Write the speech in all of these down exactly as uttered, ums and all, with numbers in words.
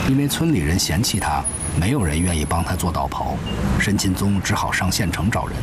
因为村里人嫌弃他，没有人愿意帮他做道袍，申钦宗只好上县城找人。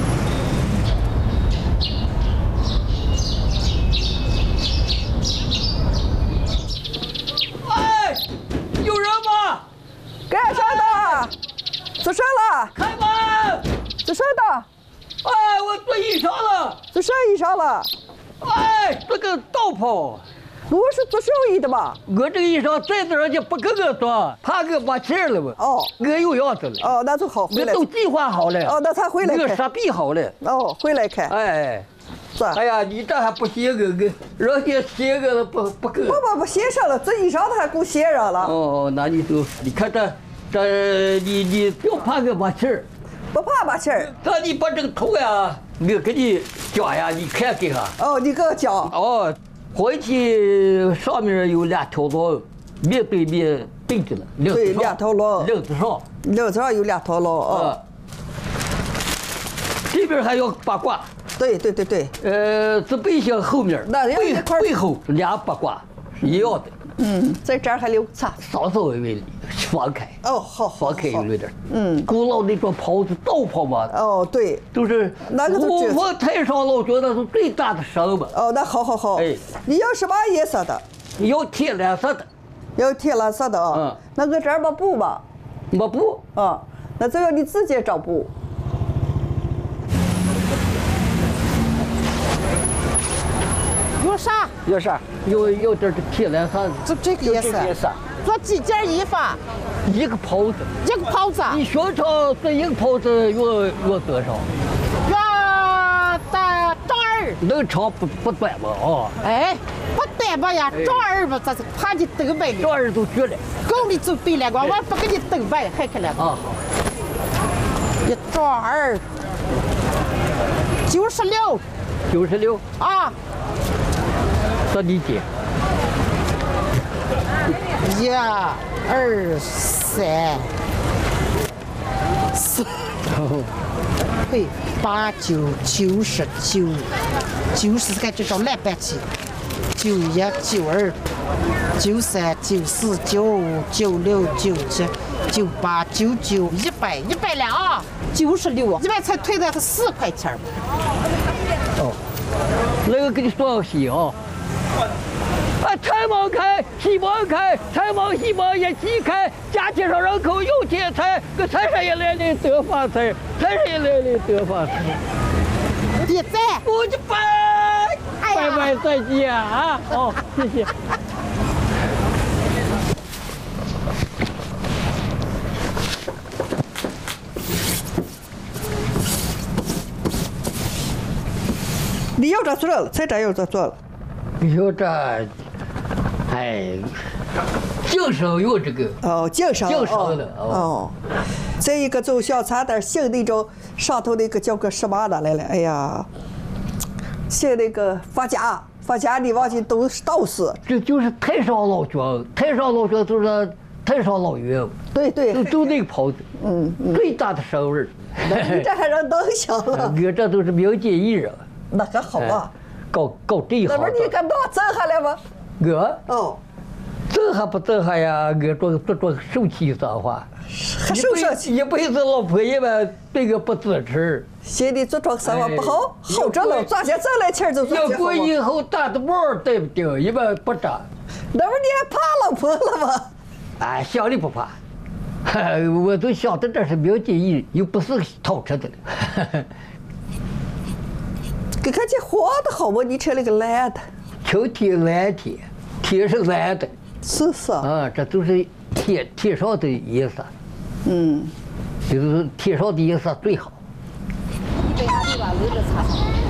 哎，有人吗？ 干啥的？做啥了？ 开门！ 做啥的？ 哎，我做衣裳了。 做啥衣裳了？ 哎，这个道袍。 我是做手艺的嘛。 我这个衣裳再子人家不给我做，怕我把钱了嘛。 哦， 我有样子了。 哦，那就好，回来。 我都计划好了。 哦，那才回来看。 我设备好了。 哦，回来看。 哎， 是。 哎呀，你这还不写我个？人家写我了不不够。 不不不，写上了，这衣裳他还给我写上了。 哦，那你就你看这这你你不要怕我把钱。 不怕把钱。 那你把这个头呀，我给你讲呀，你看看哈。 哦，你给我讲。 哦。 回去上面有两条龙，面对面对着了。 对，两条龙。 凳子上， 凳子上有两条龙啊。 这边还有八卦。 对对对对。 呃，这背向后面，背背后俩八卦是一样的。 嗯，在这儿还留擦， 稍稍微微放开。 哦，好， 放开有点。 嗯， 古老那种袍子，道袍嘛。 哦，对， 都是那个我我太上老觉得是最大的神嘛。 哦，那好好好。哎，你要什么颜色的？ 要天蓝色的。 要天蓝色的啊。嗯。那我这儿没布吧？ 没布。 啊，那这个你自己找布。 有啥？ 有啥？有有点这天蓝色， 就这个颜色。 颜色。 做几件衣服？ 一个袍子。 一个袍子。 你学唱这一个袍子要要多少？ 要的丈二。 能长不不短吧？啊。 哎，不短吧呀？丈二吧，这是怕你抖摆的。 丈二都绝了。 够你就对了，我我不给你抖摆，还可了。 啊好。 一丈二。九十六。 九十六。 啊。 这你姐， 一、二、三、四，对，八九九十九，九十个这种烂板起，九一、九二、九三、九四、九五、九六、九七、九八、九九，一百，一百了啊！九十六，一百才退的是四块钱。 哦，那个给你算细啊。 啊，财忙开，西忙开，财忙西忙一起开，家庭上人口有钱财，个财神爷来了得发财，财神爷来了得发财。 点赞， 我就拜，拜拜再见啊！好，谢谢。 你要这做了，才这要这做了。 有这，哎，经商有这个哦，经商， 经商的哦。再一个就像咱那姓那种上头那个叫个什么的来了，哎呀，姓那个发家，发家你忘记都是道士。 这就是太上老君，太上老君就是太上老爷， 对对， 就就那个袍子， 嗯， 最大的神味儿。 你这还让能想了？ 我这都是民间艺人。 那可好啊。 搞搞这一行， 那不是你干嘛挣下来吗？ 我哦， 挣还不挣还呀？我做做做受气脏话， 还受受气， 一辈子老婆爷们对我不支持。 心里做装生活不好，好着了，赚钱挣来钱就赚钱。 要过以后打的帽对不对？一般不扎。 那不是你还怕老婆了吗？ 哎，想的不怕，我都想的这是民间艺，又不是偷吃的。 给看这黄的好吗？你吃那个蓝的。 晴天蓝天，天是蓝的。 是是。 啊，这都是天天上的颜色。 嗯。 就是天上的颜色最好。 一百八十吧，围着擦。